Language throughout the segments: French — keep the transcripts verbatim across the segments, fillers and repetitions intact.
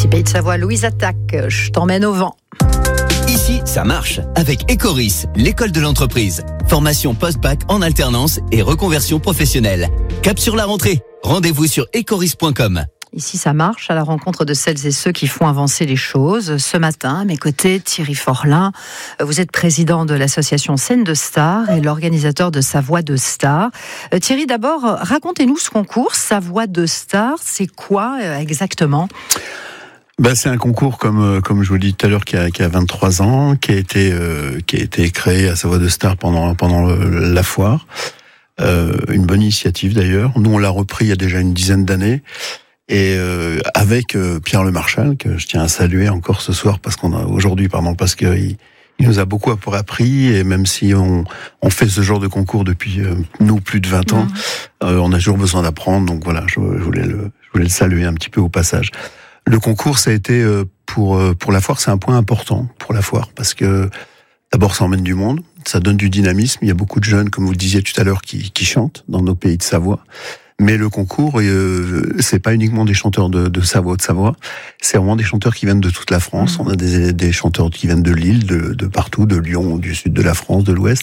Pays de Savoie, Louise Attaque, je t'emmène au vent. Ici, ça marche avec Ecoris, l'école de l'entreprise. Formation post-bac en alternance et reconversion professionnelle. Cap sur la rentrée. Rendez-vous sur ecoris point com. Ici, ça marche à la rencontre de celles et ceux qui font avancer les choses. Ce matin, à mes côtés, Thierry Forlin. Vous êtes président de l'association Scène de Stars et l'organisateur de Sa Voix de Star. Euh, Thierry, d'abord, racontez-nous ce concours. Sa Voix de Star, c'est quoi euh, exactement ? Ben, c'est un concours, comme, comme je vous l'ai dit tout à l'heure, qui a, qui a vingt-trois ans, qui a été, euh, qui a été créé à Sa Voix de Star pendant, pendant le, la foire. Euh, une bonne initiative d'ailleurs. Nous, on l'a repris il y a déjà une dizaine d'années. Et euh, avec euh, Pierre Le Marchal, que je tiens à saluer encore ce soir, parce qu'on a aujourd'hui, pardon, parce qu'il il nous a beaucoup appris, et même si on, on fait ce genre de concours depuis euh, nous plus de vingt ans, mmh. euh, on a toujours besoin d'apprendre. Donc voilà, je, je voulais le, je voulais le saluer un petit peu au passage. Le concours, ça a été euh, pour pour la foire, c'est un point important pour la foire, parce que d'abord, ça emmène du monde, ça donne du dynamisme. Il y a beaucoup de jeunes, comme vous le disiez tout à l'heure, qui, qui chantent dans nos pays de Savoie. Mais le concours, euh, c'est pas uniquement des chanteurs de, de Savoie, de Savoie. C'est vraiment des chanteurs qui viennent de toute la France. Mmh. On a des, des chanteurs qui viennent de Lille, de, de partout, de Lyon, du sud de la France, de l'ouest.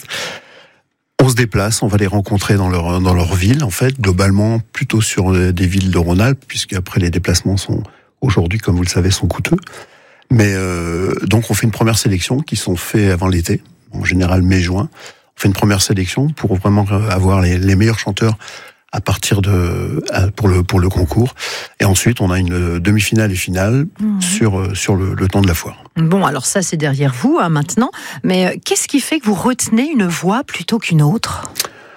On se déplace, on va les rencontrer dans leur, dans leur ville, en fait, globalement, plutôt sur des villes de Rhône-Alpes, puisque après les déplacements sont, aujourd'hui, comme vous le savez, sont coûteux. Mais, euh, donc on fait une première sélection qui sont faits avant l'été, en général mai-juin. On fait une première sélection pour vraiment avoir les, les meilleurs chanteurs à partir de pour le pour le concours, et ensuite on a une demi-finale et finale mmh. sur sur le, le temps de la foire. Bon, alors ça c'est derrière vous hein, maintenant, mais qu'est-ce qui fait que vous retenez une voix plutôt qu'une autre ?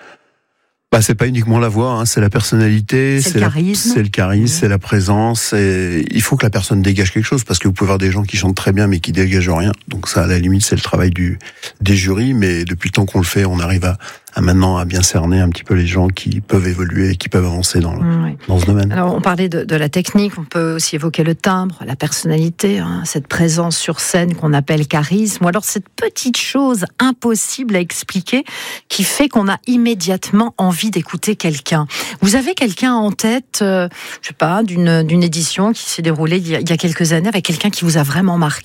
Bah, c'est pas uniquement la voix, hein, c'est la personnalité, c'est, c'est le la, charisme, c'est le charisme, mmh. c'est la présence. Et il faut que la personne dégage quelque chose, parce que vous pouvez avoir des gens qui chantent très bien mais qui dégagent rien. Donc ça, à la limite, c'est le travail du des jurys. Mais depuis le temps qu'on le fait, on arrive à, à maintenant à bien cerner un petit peu les gens qui peuvent évoluer et qui peuvent avancer dans le, mmh, oui. dans ce domaine. Alors on parlait de, de la technique, on peut aussi évoquer le timbre, la personnalité, hein, cette présence sur scène qu'on appelle charisme, ou alors cette petite chose impossible à expliquer qui fait qu'on a immédiatement envie d'écouter quelqu'un. Vous avez quelqu'un en tête, euh, je sais pas, d'une, d'une édition qui s'est déroulée il y, a, il y a quelques années, avec quelqu'un qui vous a vraiment marqué ?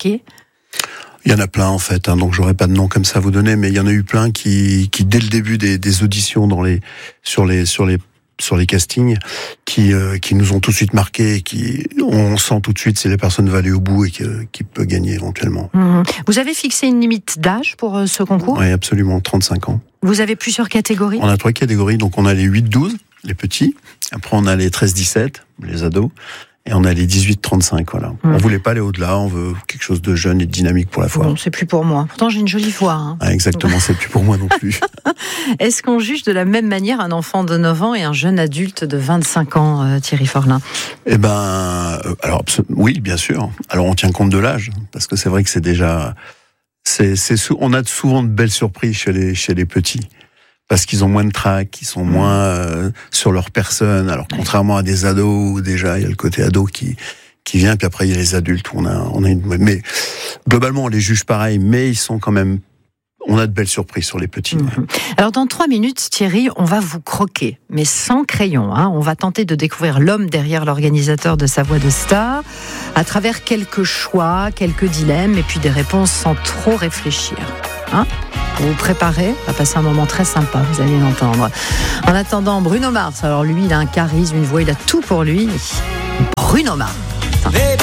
Il y en a plein en fait, hein, donc j'aurais pas de nom comme ça à vous donner, mais il y en a eu plein qui, qui dès le début des, des auditions dans les, sur les, sur les, sur les castings, qui, euh, qui nous ont tout de suite marqué, qui, on sent tout de suite si la personne va aller au bout et qui, qui peut gagner éventuellement. Mmh. Vous avez fixé une limite d'âge pour euh, ce concours ? Oui, absolument, trente-cinq ans. Vous avez plusieurs catégories ? On a trois catégories, donc on a les huit douze, les petits, après on a les treize dix-sept, les ados, et on a les dix-huit trente-cinq, voilà. Mmh. On voulait pas aller au-delà, on veut quelque chose de jeune et de dynamique pour la foire. Bon, c'est plus pour moi. Pourtant, j'ai une jolie voix. Hein. Ah, exactement, c'est plus pour moi non plus. Est-ce qu'on juge de la même manière un enfant de neuf ans et un jeune adulte de vingt-cinq ans, euh, Thierry Forlin ? Eh ben, euh, alors, oui, bien sûr. Alors, on tient compte de l'âge, parce que c'est vrai que c'est déjà, c'est, c'est, on a souvent de belles surprises chez les, chez les petits. Parce qu'ils ont moins de trac, ils sont moins euh, sur leur personne. Alors contrairement à des ados où déjà il y a le côté ado qui qui vient, puis après il y a les adultes où on a on a une. Mais globalement on les juge pareil, mais ils sont quand même. On a de belles surprises sur les petits. Mmh. Alors dans trois minutes, Thierry, on va vous croquer, mais sans crayon. Hein. On va tenter de découvrir l'homme derrière l'organisateur de Sa Voix de Star, à travers quelques choix, quelques dilemmes, et puis des réponses sans trop réfléchir. Hein ? Vous vous préparez à passer un moment très sympa, vous allez l'entendre. En attendant, Bruno Mars. Alors lui, il a un charisme, une voix, il a tout pour lui. Bruno Mars.